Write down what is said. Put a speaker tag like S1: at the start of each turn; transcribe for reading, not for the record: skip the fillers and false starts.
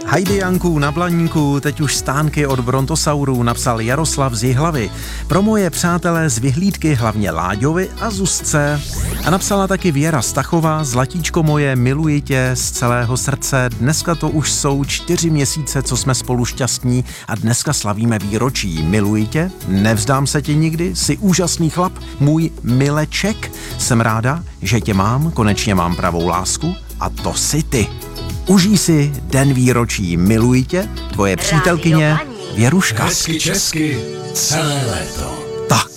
S1: Hajdy Janku na Blaníku, teď už stánky od Brontosaurů, napsal Jaroslav z Jihlavy. Pro moje přátelé z Vyhlídky, hlavně Láďovi a Zuzce. A napsala taky Věra Stachová, zlatíčko moje, miluji tě z celého srdce. Dneska to už jsou 4 měsíce, co jsme spolu šťastní a dneska slavíme výročí. Miluji tě, nevzdám se ti nikdy, jsi úžasný chlap, můj mileček. Jsem ráda, že tě mám, konečně mám pravou lásku a to jsi ty. Užij si den výročí, miluji tě, tvoje přítelkyně Věruška.
S2: Hezky česky celé léto.
S1: Tak.